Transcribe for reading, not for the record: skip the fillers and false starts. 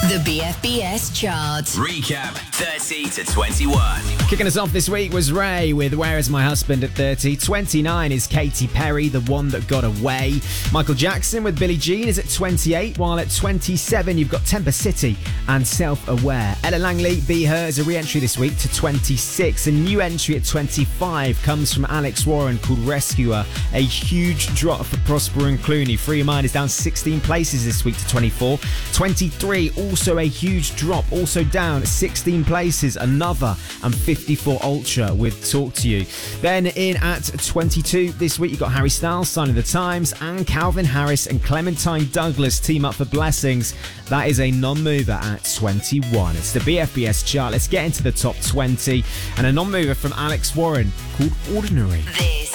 The BFBS chart. Recap 30 to 21. Kicking us off this week was Ray with Where Is My Husband at 30. 29 is Katy Perry, The One That Got Away. Michael Jackson with Billie Jean is at 28, while at 27 you've got Temper City and Self-Aware. Ella Langley, Be Her, is a re-entry this week to 26. A new entry at 25 comes from Alex Warren called Rescuer. A huge drop for Prosper and Clooney. Free Your Mind is down 16 places this week to 24. 23, also a huge drop, also down 16 places, Another, and 54 Ultra with Talk to You. Then in at 22 this week you've got Harry Styles, Sign of the Times, and Calvin Harris and Clementine Douglas team up for Blessings. That is a non-mover at 21. It's the BFBS chart. Let's get into the top 20, and a non-mover from Alex Warren called Ordinary. This